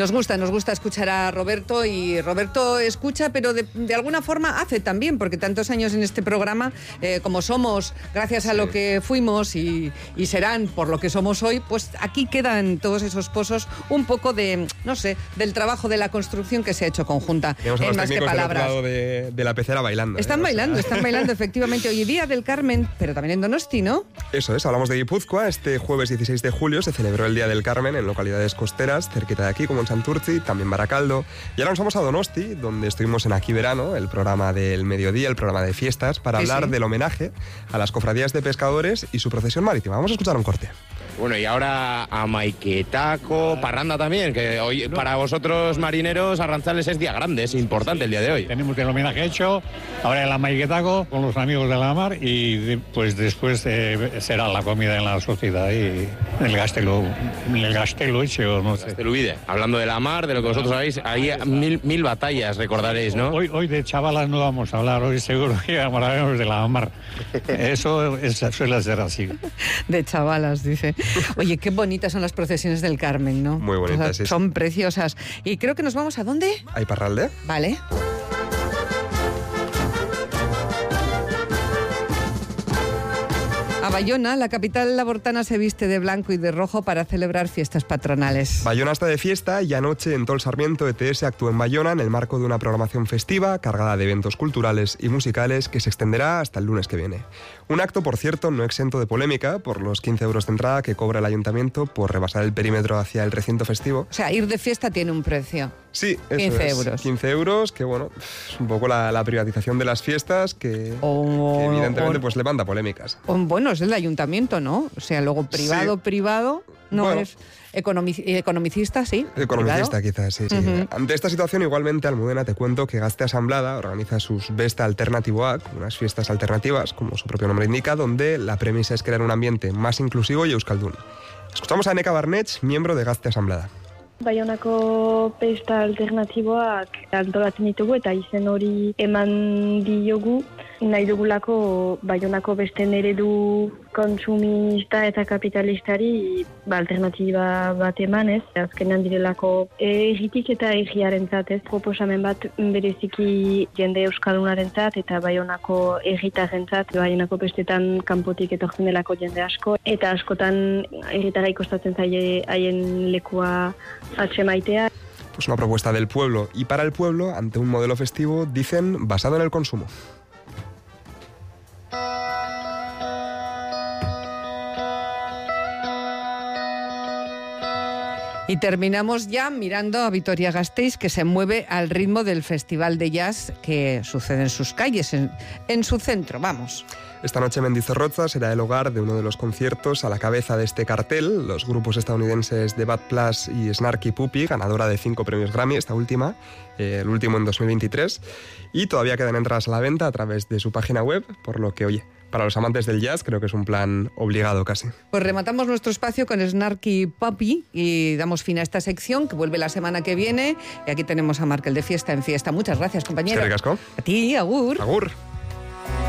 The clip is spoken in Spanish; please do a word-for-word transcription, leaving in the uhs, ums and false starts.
Nos gusta, nos gusta escuchar a Roberto, y Roberto escucha, pero de, de alguna forma hace también, porque tantos años en este programa, eh, como somos, gracias a sí. lo que fuimos y, y serán por lo que somos hoy, pues aquí quedan todos esos pozos, un poco de, no sé, del trabajo de la construcción que se ha hecho conjunta. Tenemos en más que palabras. Del otro lado de, de la pecera bailando. Están ¿eh? bailando, o sea... están bailando, efectivamente. Hoy Día del Carmen, pero también en Donosti, ¿no? Eso es, hablamos de Guipúzcoa. Este jueves dieciséis de julio se celebró el Día del Carmen en localidades costeras, cerquita de aquí, como en Santurtzi, también Baracaldo. Y ahora nos vamos a Donosti, donde estuvimos en Aquí Verano, el programa del mediodía, el programa de fiestas, para sí, hablar sí. del homenaje a las cofradías de pescadores y su procesión marítima. Vamos a escuchar un corte. Bueno, y ahora a Maiquetaco, parranda también, que hoy para vosotros marineros arranzales es día grande, es importante el día de hoy. Tenemos el homenaje hecho, ahora en la Maiquetaco con los amigos de la mar, y pues después eh, será la comida en la sociedad y el gastelo, el gastelo hecho, no sé. Gastelubide. Hablando de la mar, de lo que vosotros sabéis, hay mil, mil batallas, recordaréis, ¿no? Hoy, hoy de chavalas no vamos a hablar, hoy seguro que hablaremos de la mar. Eso es, suele ser así. De chavalas, dice. Oye, qué bonitas son las procesiones del Carmen, ¿no? Muy bonitas, o sea, sí. Son preciosas. Y creo que nos vamos ¿a dónde? A Iparralde. Vale. A Bayona, la capital labortana se viste de blanco y de rojo para celebrar fiestas patronales. Bayona está de fiesta y anoche en Tol Sarmiento E T S actuó en Bayona en el marco de una programación festiva cargada de eventos culturales y musicales que se extenderá hasta el lunes que viene. Un acto, por cierto, no exento de polémica por los quince euros de entrada que cobra el ayuntamiento por rebasar el perímetro hacia el recinto festivo. O sea, ir de fiesta tiene un precio. Sí, eso quince es. euros. quince euros, que bueno, es un poco la, la privatización de las fiestas que, o, que evidentemente o, pues levanta polémicas. O, bueno, es el ayuntamiento, ¿no? O sea, luego privado, sí. privado, no bueno. es... Economic, economicista, sí. Economicista, privado. quizás, sí. sí. Uh-huh. Ante esta situación, igualmente, Almudena, te cuento que Gazte Asamblada organiza sus Besta Alternatiboak, unas fiestas alternativas, como su propio nombre indica, donde la premisa es crear un ambiente más inclusivo y euskaldun. Escuchamos a Neka Barnech, miembro de Gazte Asamblada. Baionako pesta alternatiboak antolatzen ditugu eta izen hori eman diogu nahi dugulako Baionako besten eredu konsumista eta kapitalistari ba, alternatiba bat emanez. Azkenan direlako erritik eta erriarentzat, ez, proposamen bat bereziki jende euskaldunarentzat eta Baionako erritarentzat, Baionako bestetan kanpotik etortzen delako jende asko eta askotan erritara ikostatzen zaie haien lekua atxemaitea. Pues una propuesta del pueblo y para el pueblo ante un modelo festivo, dicen, basado en el consumo. Y terminamos ya mirando a Vitoria-Gasteiz, que se mueve al ritmo del Festival de Jazz que sucede en sus calles, en, en su centro, vamos. Esta noche Mendizorroza será el hogar de uno de los conciertos a la cabeza de este cartel, los grupos estadounidenses de Bad Plus y Snarky Puppy, ganadora de cinco premios Grammy, esta última, eh, el último en dos mil veintitrés, y todavía quedan entradas a la venta a través de su página web, por lo que, oye, para los amantes del jazz creo que es un plan obligado casi. Pues rematamos nuestro espacio con Snarky Puppy y damos fin a esta sección que vuelve la semana que viene. Y aquí tenemos a Markel de Fiesta en Fiesta. Muchas gracias, compañero. Es que ricasco. A ti, agur. Agur.